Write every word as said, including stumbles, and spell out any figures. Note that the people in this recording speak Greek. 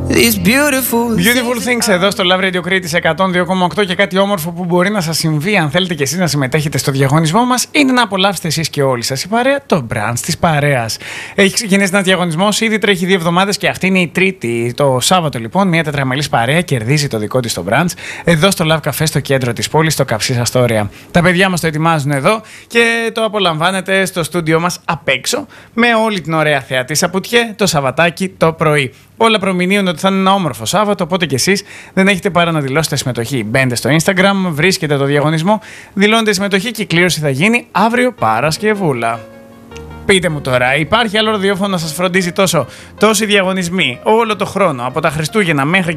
These beautiful, beautiful things εδώ στο Love Radio Crete εκατόν δύο κόμμα οκτώ και κάτι όμορφο που μπορεί να σας συμβεί αν θέλετε και εσείς να συμμετέχετε στο διαγωνισμό μας είναι να απολαύσετε εσείς και όλοι σας η παρέα, το brunch της παρέας. Έχει ξεκινήσει ένας διαγωνισμός, ήδη τρέχει δύο εβδομάδες και αυτή είναι η τρίτη. Το Σάββατο λοιπόν μια τετραμελής παρέα κερδίζει το δικό της το brunch εδώ στο Love Café στο κέντρο της πόλης, στο Καψής Αστόρια. Τα παιδιά μας το ετοιμάζουν εδώ και το απολαμβάνετε στο στούντιό μας απ' έξω με όλη την ωραία θεατή Σαπουτιέ το Σαββατάκι το πρωί. Όλα προμηνύουν ότι θα είναι ένα όμορφο Σάββατο, οπότε και εσείς δεν έχετε παρά να δηλώσετε συμμετοχή. Μπαίνετε στο Instagram, βρίσκετε το διαγωνισμό, δηλώνετε συμμετοχή και η κλήρωση θα γίνει αύριο Παρασκευούλα. Πείτε μου τώρα, υπάρχει άλλο ραδιόφωνο να σας φροντίζει τόσο, τόσοι διαγωνισμοί όλο το χρόνο, από τα Χριστούγεννα μέχρι